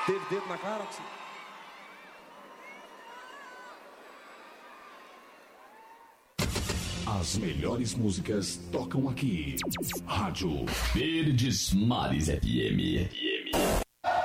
Teve dedo na cara? As melhores músicas tocam aqui. Rádio Verdes Mares FM.